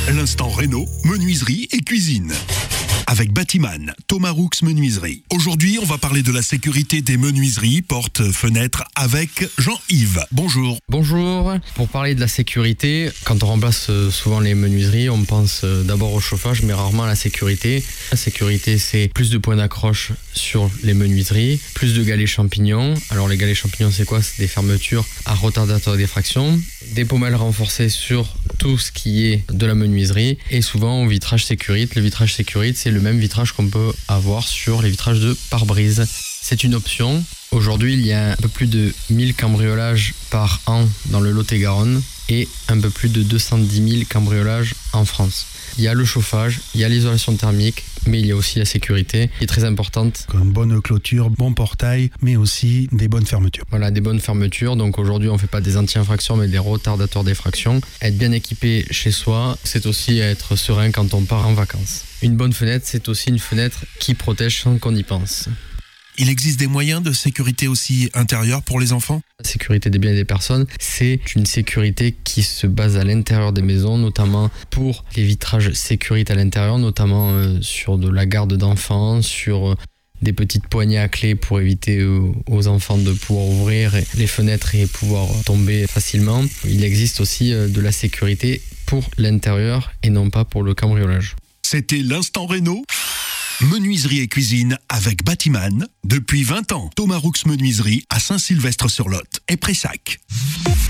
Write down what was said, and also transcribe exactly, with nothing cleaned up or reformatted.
L'instant réno, menuiserie et cuisine. Avec Batiman, Thomas Roux Menuiserie. Aujourd'hui, on va parler de la sécurité des menuiseries, portes, fenêtres, avec Jean-Yves. Bonjour. Bonjour. Pour parler de la sécurité, quand on remplace souvent les menuiseries, on pense d'abord au chauffage, mais rarement à la sécurité. La sécurité, c'est plus de points d'accroche sur les menuiseries, plus de galets champignons. Alors les galets champignons, c'est quoi? C'est des fermetures à retardateur d'effraction, des pommelles renforcées sur tout ce qui est de la menuiserie et souvent au vitrage sécurité. Le vitrage sécurité, c'est le même vitrage qu'on peut avoir sur les vitrages de pare-brise. C'est une option. Aujourd'hui, il y a un peu plus de mille cambriolages par an dans le Lot-et-Garonne et un peu plus de deux cent dix mille cambriolages en France. Il y a le chauffage, il y a l'isolation thermique, mais il y a aussi la sécurité qui est très importante. Une bonne clôture, bon portail, mais aussi des bonnes fermetures. Voilà, des bonnes fermetures. Donc aujourd'hui, on ne fait pas des anti-infractions, mais des retardateurs d'effraction. Être bien équipé chez soi, c'est aussi être serein quand on part en vacances. Une bonne fenêtre, c'est aussi une fenêtre qui protège sans qu'on y pense. Il existe des moyens de sécurité aussi intérieure pour les enfants? La sécurité des biens et des personnes, c'est une sécurité qui se base à l'intérieur des maisons, notamment pour les vitrages sécurité à l'intérieur, notamment euh, sur de la garde d'enfants, sur euh, des petites poignées à clé pour éviter euh, aux enfants de pouvoir ouvrir les fenêtres et pouvoir tomber facilement. Il existe aussi euh, de la sécurité pour l'intérieur et non pas pour le cambriolage. C'était l'instant réno. Menuiserie et cuisine avec Batiman. Depuis vingt ans, Thomas Roux Menuiserie à Saint-Sylvestre-sur-Lot et Pressac.